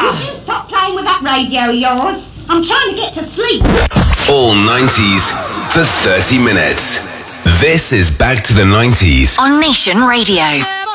Could you stop playing with that radio of yours? I'm trying to get to sleep. All 90s for 30 minutes. This is Back to the 90s on Nation Radio.